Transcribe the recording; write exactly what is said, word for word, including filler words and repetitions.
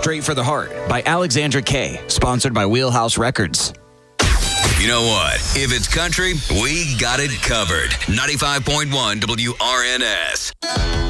Straight for the Heart by Alexandra Kay, sponsored by Wheelhouse Records. You know what? If it's country, we got it covered. ninety-five point one W R N S.